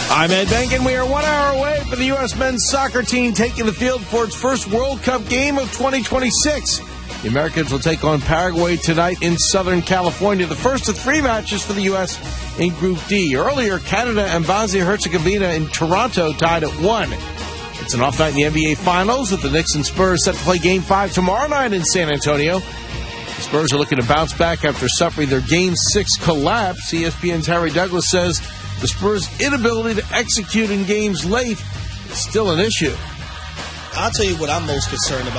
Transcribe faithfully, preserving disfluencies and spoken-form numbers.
I'm Ed Benkin. We are one hour away from the U S men's soccer team taking the field for its first World Cup game of twenty twenty-six. The Americans will take on Paraguay tonight in Southern California, the first of three matches for the U S in Group D. Earlier, Canada and Bosnia-Herzegovina in Toronto tied at one. It's an off night in the N B A Finals with the Knicks and Spurs set to play Game five tomorrow night in San Antonio. The Spurs are looking to bounce back after suffering their Game six collapse. E S P N's Harry Douglas says the Spurs' inability to execute in games late is still an issue. I'll tell you what I'm most concerned about.